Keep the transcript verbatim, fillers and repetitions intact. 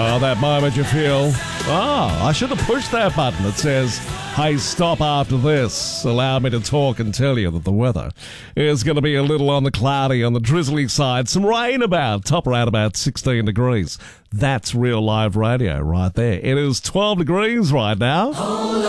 Oh, that moment you feel, oh, I should have pushed that button that says, hey, stop after this. Allow me to talk and tell you that the weather is going to be a little on the cloudy, on the drizzly side. Some rain about, top around about sixteen degrees. That's real live radio right there. It is twelve degrees right now.